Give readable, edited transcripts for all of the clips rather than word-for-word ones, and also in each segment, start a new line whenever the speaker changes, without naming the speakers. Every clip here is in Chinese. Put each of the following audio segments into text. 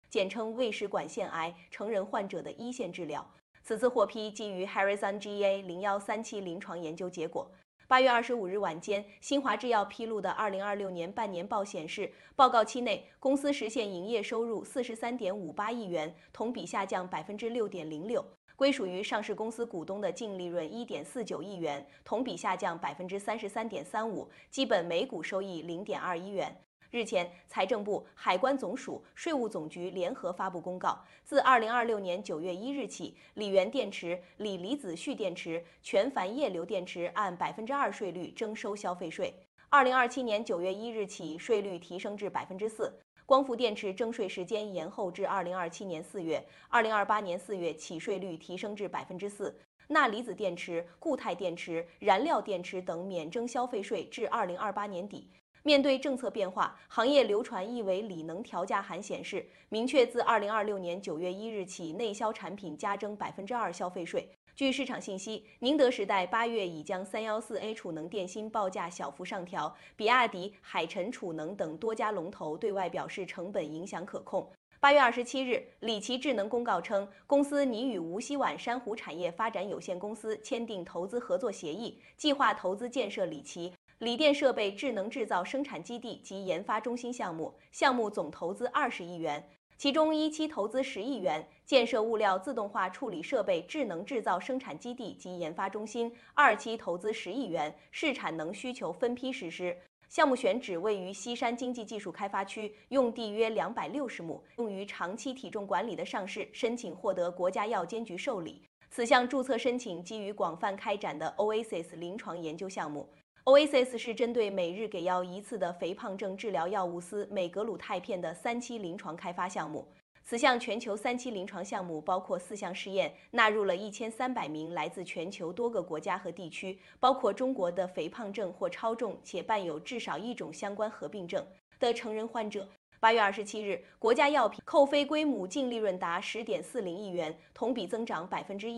简称胃食管腺癌成人患者的一线治疗。此次获批基于 Harrison GA0137临床研究结果。8月25日晚间，新华制药披露的2026年半年报显示，报告期内公司实现营业收入43.58亿元，同比下降6.06%。归属于上市公司股东的净利润1.49亿元，同比下降33.35%，基本每股收益0.21元。日前，财政部、海关总署、税务总局联合发布公告，自2026年9月1日起，锂源电池、锂离子蓄电池、全钒液流电池按2%税率征收消费税。2027年9月1日起，税率提升至4%。光伏电池征税时间延后至2027年4月，2028年4月起税率提升至4%。钠离子电池、固态电池、燃料电池等免征消费税至2028年底。面对政策变化，行业流传一维锂能调价函显示，明确自2026年9月1日起，内销产品加征2%消费税。据市场信息，宁德时代8月已将314A 储能电芯报价小幅上调，比亚迪、海辰储能等多家龙头对外表示成本影响可控。8月27日，理奇智能公告称，公司拟与无锡皖珊瑚产业发展有限公司签订投资合作协议，计划投资建设理奇锂电设备智能制造生产基地及研发中心项目，项目总投资20亿元。其中一期投资10亿元，建设物料自动化处理设备智能制造生产基地及研发中心；二期投资10亿元，市产能需求分批实施。项目选址位于西山经济技术开发区，用地约260亩，用于长期体重管理的上市申请获得国家药监局受理。此项注册申请基于广泛开展的 Oasis 临床研究项目。Oasis 是针对每日给药1次的肥胖症治疗药物司美格鲁肽片的3期临床开发项目。此项全球3期临床项目包括4项试验，纳入了1300名来自全球多个国家和地区，包括中国的肥胖症或超重且伴有至少一种相关合并症的成人患者。8月27日，国家药品扣非归母净利润达10.40亿元，同比增长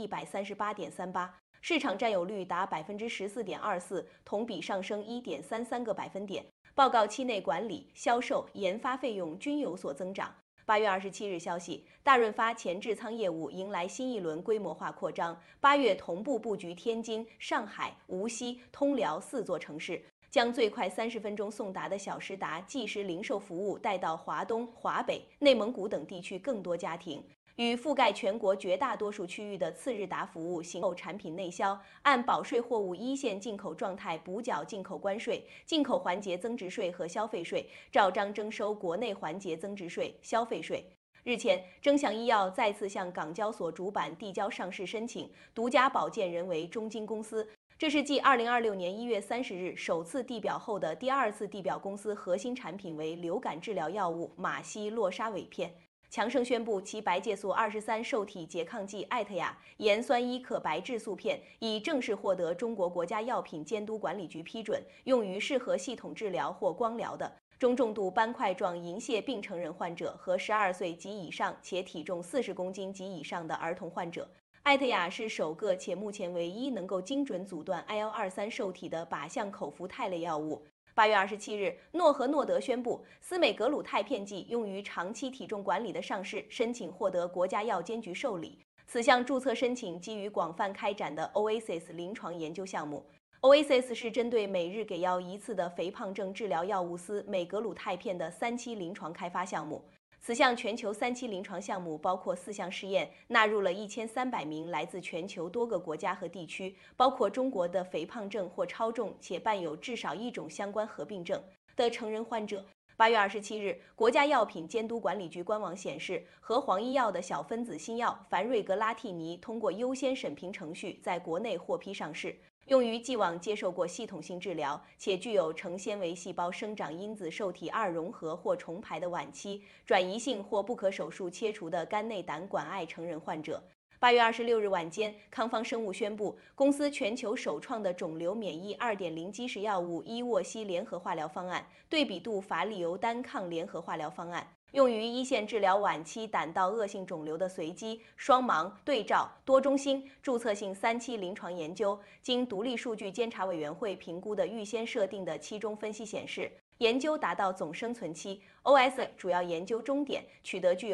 138.38%。市场占有率达14.24%，同比上升1.33个百分点。报告期内管理、销售、研发费用均有所增长。8月27日消息，大润发前置仓业务迎来新一轮规模化扩张，8月同步布局天津、上海、无锡、通辽4座城市，将最快30分钟送达的小时达即时零售服务带到华东、华北、内蒙古等地区更多家庭。与覆盖全国绝大多数区域的次日达服务行后产品内销，按保税货物一线进口状态补缴进口关税、进口环节增值税和消费税，照章征收国内环节增值税、消费税。日前，臻祥医药再次向港交所主板递交上市申请，独家保荐人为中金公司。这是继2026年1月30日首次递表后的第二次递表，公司核心产品为流感治疗药物马西洛沙韦片。强生宣布，其白介素23受体拮抗剂艾特雅盐酸伊可白质素片已正式获得中国国家药品监督管理局批准，用于适合系统治疗或光疗的中重度斑块状银屑病成人患者和12岁及以上且体重40公斤及以上的儿童患者。艾特雅是首个且目前唯一能够精准阻断 IL-23受体的靶向口服肽类药物。8月27日，诺和诺德宣布，司美格鲁肽片剂用于长期体重管理的上市申请获得国家药监局受理。此项注册申请基于广泛开展的 Oasis 临床研究项目。Oasis 是针对每日给药1次的肥胖症治疗药物司美格鲁肽片的3期临床开发项目。此项全球3期临床项目包括4项试验，纳入了1300名来自全球多个国家和地区，包括中国的肥胖症或超重且伴有至少一种相关合并症的成人患者。8月27日，国家药品监督管理局官网显示，和黄医药的小分子新药凡瑞格拉替尼通过优先审评程序在国内获批上市，用于既往接受过系统性治疗且具有成纤维细胞生长因子受体2融合或重排的晚期、转移性或不可手术切除的肝内胆管癌成人患者。8月26日晚间，康方生物宣布，公司全球首创的肿瘤免疫2.0基石药物伊沃西联合化疗方案，对比度法利尤单抗联合化疗方案，用于一线治疗晚期胆道恶性肿瘤的随机、双盲、对照、多中心、注册性3期临床研究，经独立数据监察委员会评估的预先设定的期中分析显示，研究达到总生存期 OS 主要研究终点，取得具有